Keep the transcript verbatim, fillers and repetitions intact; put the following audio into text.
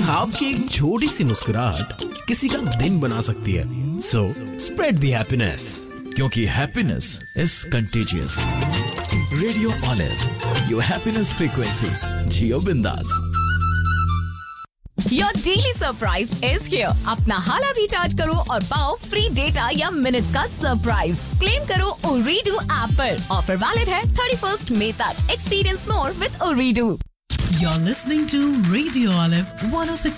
आपकी एक छोटी सी मुस्कुराहट किसी का दिन बना सकती है. So spread the happiness. क्योंकि happiness is contagious. Radio Olive, your happiness frequency. जियो बिंदास. Your daily surprise is here. अपना हाला रिचार्ज करो और पाओ फ्री डेटा या मिनट्स का सरप्राइज. क्लेम करो Ooredoo ऐप पर. ऑफर वैलिड है thirty-first मई तक. Experience more with Ooredoo. You're listening to Radio Olive one oh six